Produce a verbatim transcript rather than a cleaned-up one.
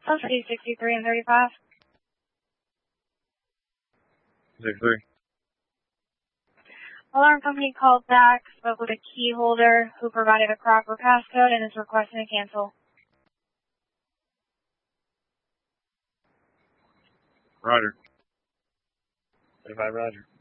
Sunset sixty-three and thirty-five. sixty-three. Alarm company called back, spoke with a key holder who provided a proper passcode and is requesting to cancel. Roger. thirty-five, Roger.